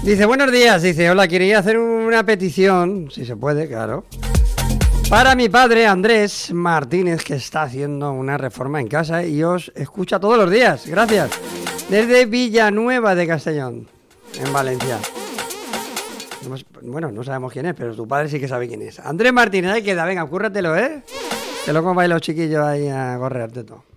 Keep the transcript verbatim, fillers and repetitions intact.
Dice, buenos días, dice, hola, quería hacer una petición, si se puede, claro, para mi padre Andrés Martínez, que está haciendo una reforma en casa y os escucha todos los días, gracias, desde Villanueva de Castellón, en Valencia. Bueno, no sabemos quién es, pero tu padre sí que sabe quién es. Andrés Martínez, ahí queda, venga, cúrratelo, ¿eh? Que luego vais los chiquillos ahí a correarte todo.